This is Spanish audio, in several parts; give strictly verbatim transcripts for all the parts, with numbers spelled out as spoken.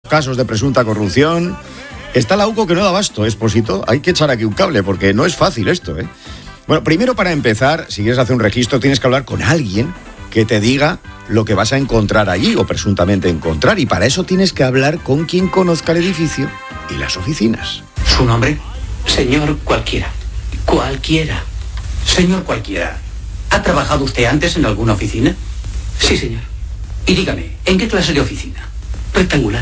casos de presunta corrupción. Está la UCO que no da abasto, Expósito. Hay que echar aquí un cable porque no es fácil esto, ¿eh? Bueno, primero para empezar, si quieres hacer un registro, tienes que hablar con alguien que te diga lo que vas a encontrar allí o presuntamente encontrar. Y para eso tienes que hablar con quien conozca el edificio y las oficinas. ¿Su nombre? Señor cualquiera. Cualquiera. Señor cualquiera. ¿Ha trabajado usted antes en alguna oficina? Sí, señor. Y dígame, ¿en qué clase de oficina? Rectangular.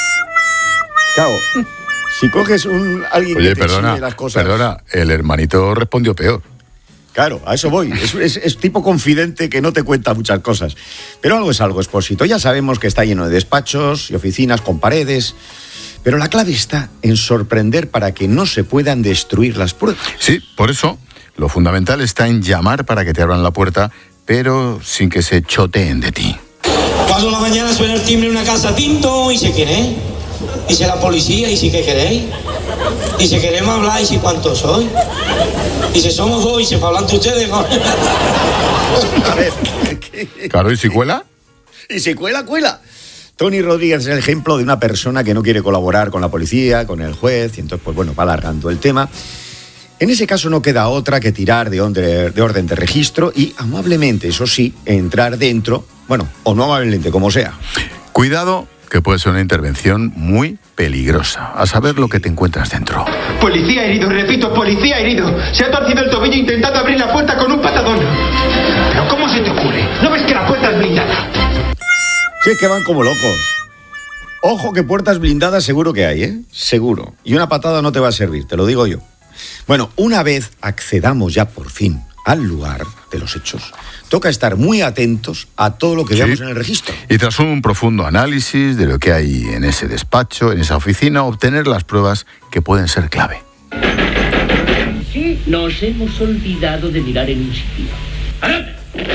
Claro, si coges un alguien Oye, que te perdona, enseñe las cosas... perdona, el hermanito respondió peor. Claro, a eso voy. Es, es, es tipo confidente que no te cuenta muchas cosas. Pero algo es algo, Expósito. Ya sabemos que está lleno de despachos y oficinas con paredes. Pero la clave está en sorprender para que no se puedan destruir las pruebas. Sí, por eso lo fundamental está en llamar para que te abran la puerta, pero sin que se choteen de ti. Cuando la mañana suena el timbre en una casa, tinto, y se quiere. Dice la policía, y si qué queréis. Dice, queremos hablar, y si cuántos sois. Dice, somos dos, y si para hablar ustedes. ¿No? A ver. Claro, ¿y si cuela? Y si cuela, cuela. Tony Rodríguez es el ejemplo de una persona que no quiere colaborar con la policía, con el juez, y entonces, pues bueno, va alargando el tema. En ese caso no queda otra que tirar de orden, de orden de registro y amablemente, eso sí, entrar dentro, bueno, o no amablemente, como sea. Cuidado, que puede ser una intervención muy peligrosa. A saber lo que te encuentras dentro. Policía herido, repito, policía herido. Se ha torcido el tobillo intentando abrir la puerta con un patadón. ¿Pero cómo se te ocurre? ¿No ves que la puerta es blindada? Sí, es que van como locos. Ojo que puertas blindadas seguro que hay, ¿eh? Seguro. Y una patada no te va a servir, te lo digo yo. Bueno, una vez accedamos ya por fin al lugar de los hechos, toca estar muy atentos a todo lo que Sí. veamos en el registro. Y tras un profundo análisis de lo que hay en ese despacho, en esa oficina, obtener las pruebas que pueden ser clave. Sí, nos hemos olvidado de mirar en un sitio. ¡Adelante!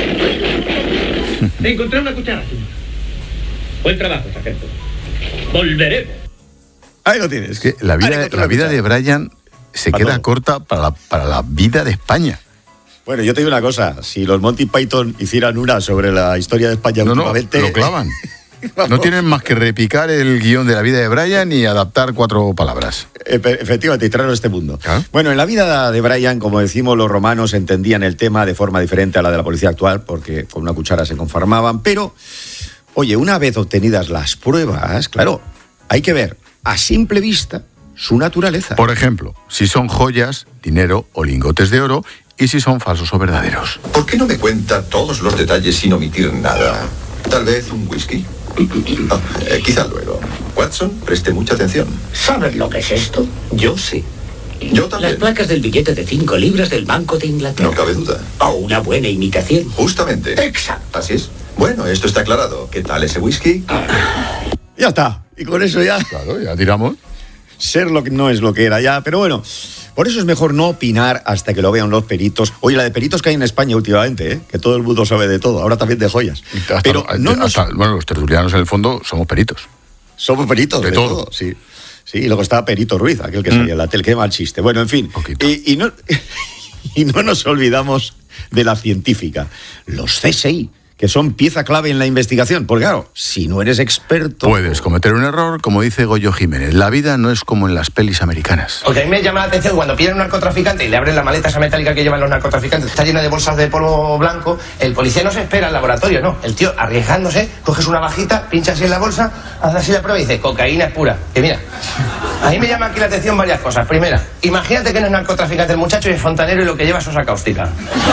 Encontré una cuchara, señor. Buen trabajo, sargento. Volveremos. Ahí lo tienes. Es que la vida, Ahí lo la vida tienes. de Brian se Para queda todo. corta para la, para la vida de España. Bueno, yo te digo una cosa, si los Monty Python hicieran una sobre la historia de España No, no, últimamente... lo clavan. Vamos. No tienen más que repicar el guión de la vida de Brian y adaptar cuatro palabras. Efe- Efectivamente, y traerlo a este mundo. ¿Ah? Bueno, en la vida de Brian, como decimos, los romanos entendían el tema de forma diferente a la de la policía actual, porque con una cuchara se conformaban, pero, oye, una vez obtenidas las pruebas, claro, hay que ver a simple vista su naturaleza. Por ejemplo, si son joyas, dinero o lingotes de oro y si son falsos o verdaderos. ¿Por qué no me cuenta todos los detalles sin omitir nada? Tal vez un whisky. Ah, eh, quizá luego. Watson, preste mucha atención. ¿Sabes lo que es esto? Yo sí. Yo Las también. placas del billete de cinco libras del Banco de Inglaterra. No cabe duda. O una buena imitación. Justamente. Exacto. Así es. Bueno, esto está aclarado. ¿Qué tal ese whisky? Ya está, y con eso ya... Claro, ya tiramos. Ser lo que no es lo que era ya, pero bueno, por eso es mejor no opinar hasta que lo vean los peritos. Oye, la de peritos que hay en España últimamente, ¿eh? Que todo el mundo sabe de todo, ahora también de joyas. Hasta- Pero hasta- no nos... bueno, los tertulianos en el fondo somos peritos. Somos peritos De de, todo. todo. sí. Sí, y luego está Perito Ruiz, aquel que salía en la tele, qué mal chiste. Bueno, en fin, Poquito. y, y, no, y no nos olvidamos de la científica, los C S I, que son pieza clave en la investigación. Porque claro, si no eres experto... Puedes cometer un error, como dice Goyo Jiménez. La vida no es como en las pelis americanas. Porque a mí me llama la atención cuando pillan un narcotraficante y le abren la maleta esa metálica que llevan los narcotraficantes, está llena de bolsas de polvo blanco, el policía no se espera al laboratorio, no. El tío, arriesgándose, coges una bajita, pincha así en la bolsa, hace así la prueba y dice, cocaína es pura. Que mira, a mí me llama aquí la atención varias cosas. Primera, imagínate que no es narcotraficante el muchacho y es fontanero y lo que lleva es sosa cáustica.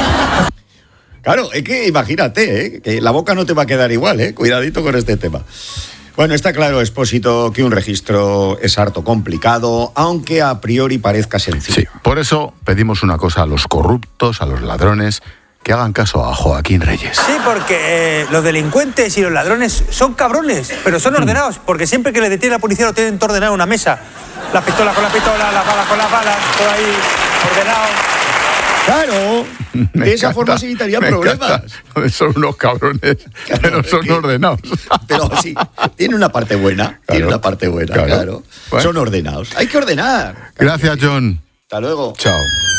Claro, es que imagínate, ¿eh? Que la boca no te va a quedar igual, ¿eh? Cuidadito con este tema. Bueno, está claro, Expósito, que un registro es harto complicado, aunque a priori parezca sencillo. Sí, por eso pedimos una cosa a los corruptos, a los ladrones, que hagan caso a Joaquín Reyes. Sí, porque eh, los delincuentes y los ladrones son cabrones, pero son ordenados, porque siempre que les detiene la policía lo tienen todo ordenado en una mesa. La pistola con la pistola, las balas con las balas, todo ahí ordenado. Claro, Me de esa encanta, forma se evitarían me problemas. encanta. Son unos cabrones, pero son que- ordenados. Pero sí, tiene una parte buena, tiene Claro, una parte buena, claro. claro. Bueno. Son ordenados. Hay que ordenar. Gracias, John. Hasta luego. Chao.